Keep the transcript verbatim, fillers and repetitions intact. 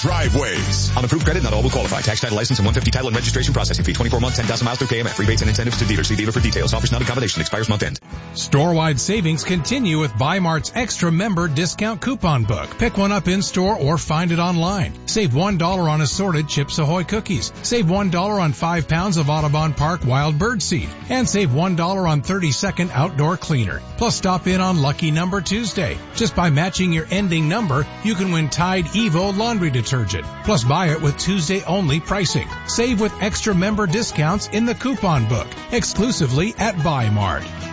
Driveways. On approved credit, not all will qualify. Tax, title, license, and one hundred fifty title and registration processing fee. twenty-four months, ten thousand miles through K M F. Rebates and incentives to dealers. See dealer for details. Offers not a combination. Expires month end. Store-wide savings continue with Bi-Mart's Extra Member Discount Coupon Book. Pick one up in-store or find it online. Save one dollar on assorted Chips Ahoy cookies. Save one dollar on five pounds of Audubon Park Wild Bird Seed. And save one dollar on thirty second Outdoor Cleaner. Plus stop in on Lucky Number Tuesday. Just by matching your ending number, you can win Tide Evo laundry detergent. Plus buy it with Tuesday-only pricing. Save with extra member discounts in the coupon book, exclusively at Bi-Mart.